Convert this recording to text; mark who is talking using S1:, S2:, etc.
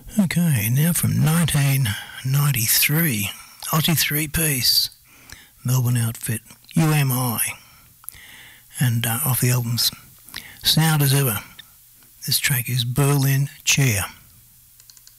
S1: Okay, now from 1993, Aussie three-piece, Melbourne outfit, UMI, and off the albums Sound as Ever. This track is Berlin Chair.